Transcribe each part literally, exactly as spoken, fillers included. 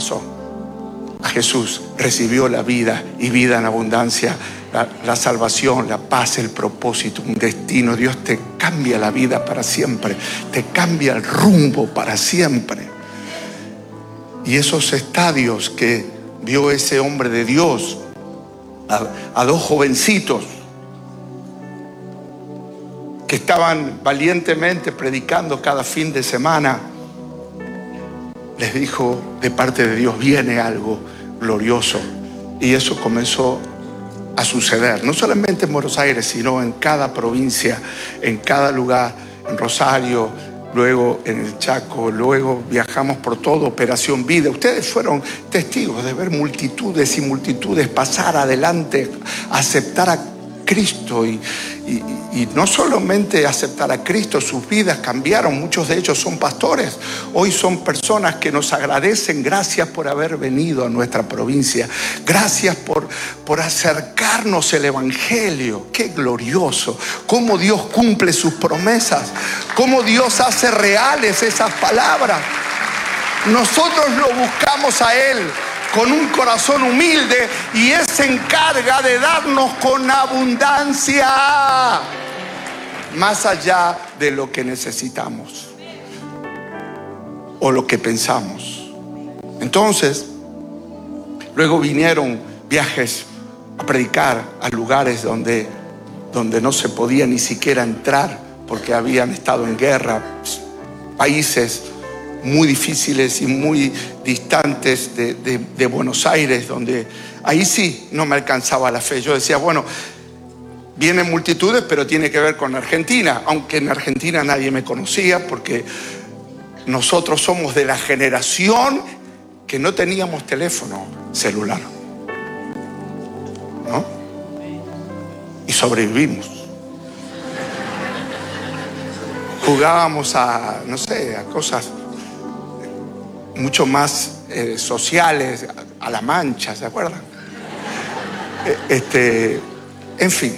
pasó. A Jesús recibió la vida y vida en abundancia, la, la salvación, la paz, el propósito, un destino. Dios te cambia la vida para siempre, te cambia el rumbo para siempre. Y esos estadios que vio ese hombre de Dios, a, a dos jovencitos que estaban valientemente predicando cada fin de semana, les dijo: de parte de Dios viene algo glorioso. Y eso comenzó a suceder, no solamente en Buenos Aires, sino en cada provincia, en cada lugar, en Rosario, luego en el Chaco, luego viajamos por todo Operación Vida. Ustedes fueron testigos de ver multitudes y multitudes pasar adelante, aceptar a Cristo y, y, y no solamente aceptar a Cristo, sus vidas cambiaron. Muchos de ellos son pastores, hoy son personas que nos agradecen. Gracias por haber venido a nuestra provincia, gracias por, por acercarnos el Evangelio. Qué glorioso, cómo Dios cumple sus promesas, cómo Dios hace reales esas palabras. Nosotros lo buscamos a Él con un corazón humilde y Él se encarga de darnos con abundancia, más allá de lo que necesitamos o lo que pensamos. Entonces, luego vinieron viajes a predicar a lugares donde, donde no se podía ni siquiera entrar porque habían estado en guerra, países muy difíciles y muy distantes de, de, de Buenos Aires, donde ahí sí no me alcanzaba la fe. Yo decía, bueno, vienen multitudes, pero tiene que ver con Argentina, aunque en Argentina nadie me conocía, porque nosotros somos de la generación que no teníamos teléfono celular, ¿no? Y sobrevivimos. Jugábamos a, no sé, a cosas mucho más eh, sociales, a, a la mancha, ¿se acuerdan? Este, en fin,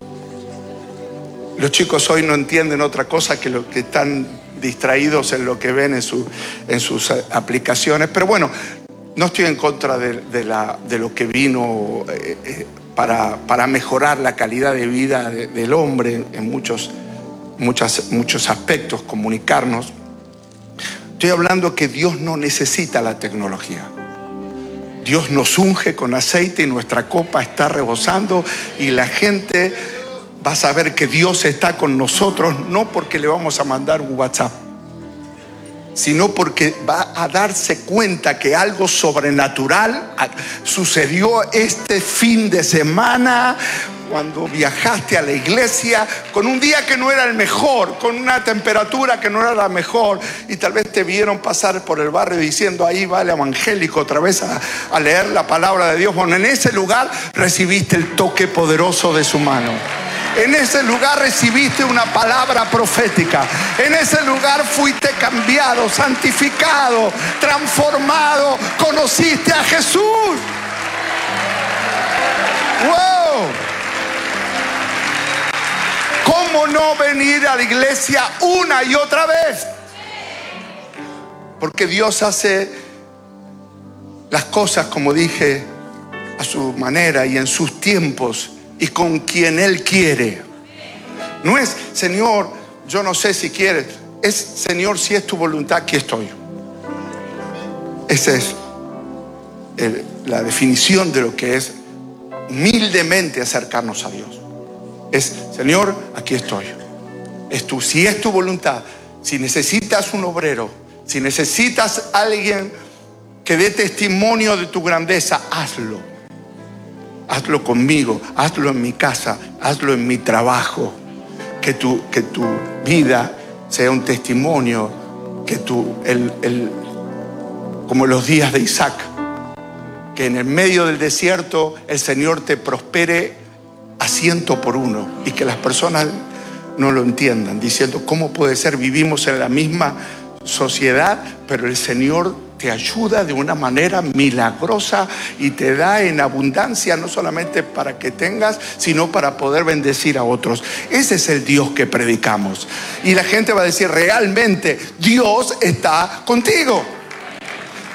los chicos hoy no entienden otra cosa que lo que están distraídos en lo que ven en, su, en sus aplicaciones. Pero bueno, no estoy en contra de, de, la, de lo que vino eh, eh, para, para mejorar la calidad de vida de, del hombre en muchos, muchas, muchos aspectos, comunicarnos. Estoy hablando que Dios no necesita la tecnología. Dios nos unge con aceite y nuestra copa está rebosando, y la gente va a saber que Dios está con nosotros, no porque le vamos a mandar un WhatsApp, sino porque va a darse cuenta que algo sobrenatural sucedió este fin de semana, cuando viajaste a la iglesia con un día que no era el mejor, con una temperatura que no era la mejor, y tal vez te vieron pasar por el barrio diciendo: ahí va el evangélico otra vez a, a leer la palabra de Dios. Bueno, en ese lugar recibiste el toque poderoso de su mano. En ese lugar recibiste una palabra profética. En ese lugar fuiste cambiado, santificado, transformado. Conociste a Jesús. ¡Wow! ¿Cómo no venir a la iglesia una y otra vez? Porque Dios hace las cosas, como dije, a su manera y en sus tiempos y con quien Él quiere. No es: Señor, yo no sé si quieres. Es: Señor, si es tu voluntad, aquí estoy. Esa es el, la definición de lo que es humildemente acercarnos a Dios. Es: Señor, aquí estoy. Es tú, si es tu voluntad, si necesitas un obrero, si necesitas alguien que dé testimonio de tu grandeza, hazlo. Hazlo conmigo, hazlo en mi casa, hazlo en mi trabajo. Que tu, que tu vida sea un testimonio, que tu, el, el, como los días de Isaac, que en el medio del desierto el Señor te prospere a ciento por uno, y que las personas no lo entiendan, diciendo: ¿cómo puede ser? Vivimos en la misma sociedad, pero el Señor te ayuda de una manera milagrosa y te da en abundancia, no solamente para que tengas, sino para poder bendecir a otros. Ese es el Dios que predicamos. Y la gente va a decir: realmente Dios está contigo.